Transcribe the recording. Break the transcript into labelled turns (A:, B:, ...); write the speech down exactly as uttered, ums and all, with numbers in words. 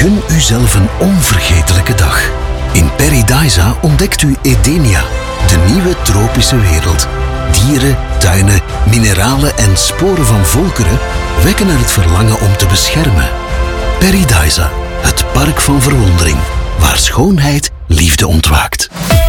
A: Gun uzelf een onvergetelijke dag. In Paradisa ontdekt u Edenia, de nieuwe tropische wereld. Dieren, tuinen, mineralen en sporen van volkeren wekken naar het verlangen om te beschermen. Paradisa, het park van verwondering, waar schoonheid liefde ontwaakt.